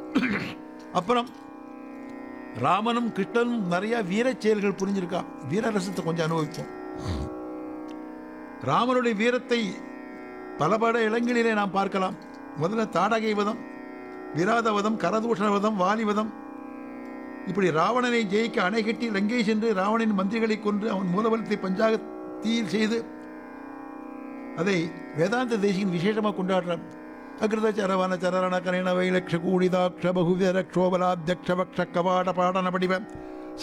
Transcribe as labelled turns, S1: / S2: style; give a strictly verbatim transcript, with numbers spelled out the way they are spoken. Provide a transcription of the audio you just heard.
S1: அப்புறம் ராமனும் கிருஷ்ணனும் நிறைய வீரச் செயல்கள் புரிஞ்சிருக்கா. வீரரசத்தை கொஞ்சம் அனுபவிப்போம். ராமனுடைய வீரத்தை பல பல இடங்களிலே நாம் பார்க்கலாம். முதல்ல தாடகை வதம், விராதவதம், கரதூஷண வதம், வாலிவதம், இப்படி ராவணனை ஜெயிக்க அணை கட்டி லங்கை சென்று ராவணனின் மந்திரிகளை கொன்று அவன் மூலவனத்தை பஞ்சாக தீயில் செய்து அதை வேதாந்த தேசியின் விசேஷமாக கொண்டாடுறான். அகிருத சரவண சரண கரண வைலக்ஷ கூடிதாட்ச பகுவித ரக்ஷோபலாத்யக்ஷ வக்ஷ கவாட பாடன படிவ